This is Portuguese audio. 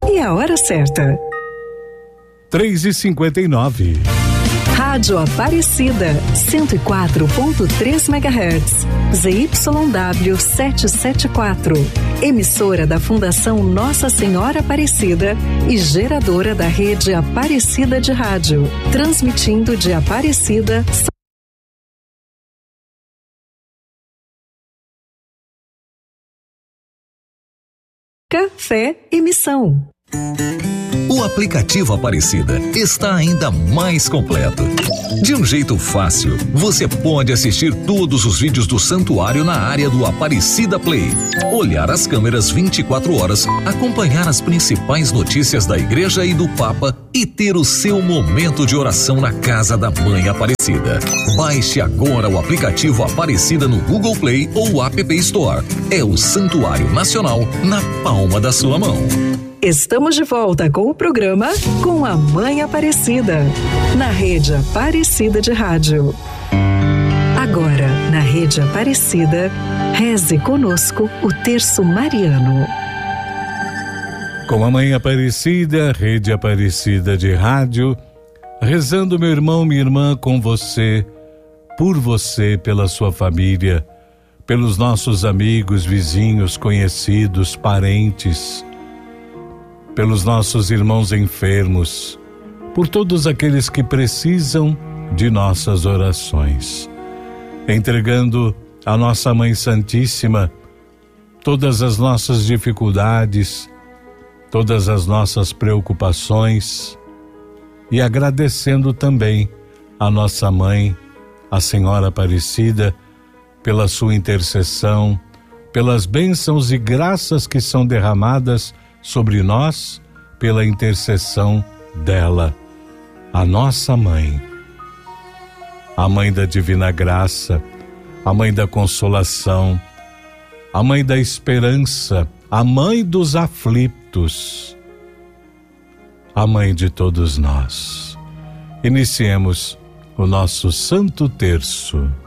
e a hora certa. 3h59. Rádio Aparecida, 104.3 MHz, ZYW 774, emissora da Fundação Nossa Senhora Aparecida e geradora da rede Aparecida de Rádio, transmitindo de Aparecida, Café e Missão. O aplicativo Aparecida está ainda mais completo. De um jeito fácil, você pode assistir todos os vídeos do santuário na área do Aparecida Play, olhar as câmeras 24 horas, acompanhar as principais notícias da igreja e do Papa e ter o seu momento de oração na casa da Mãe Aparecida. Baixe agora o aplicativo Aparecida no Google Play ou App Store. É o Santuário Nacional na palma da sua mão. Estamos de volta com o programa Com a Mãe Aparecida, na rede Aparecida de Rádio. Agora, na rede Aparecida, reze conosco o terço mariano. Com a Mãe Aparecida, rede Aparecida de Rádio, rezando, meu irmão, minha irmã, com você, por você, pela sua família, pelos nossos amigos, vizinhos, conhecidos, parentes, pelos nossos irmãos enfermos, por todos aqueles que precisam de nossas orações. Entregando à nossa Mãe Santíssima todas as nossas dificuldades, todas as nossas preocupações e agradecendo também à nossa Mãe, a Senhora Aparecida, pela sua intercessão, pelas bênçãos e graças que são derramadas sobre nós pela intercessão dela, a nossa Mãe, a Mãe da Divina Graça, a Mãe da Consolação, a Mãe da Esperança, a Mãe dos aflitos, a Mãe de todos nós. Iniciemos o nosso Santo Terço.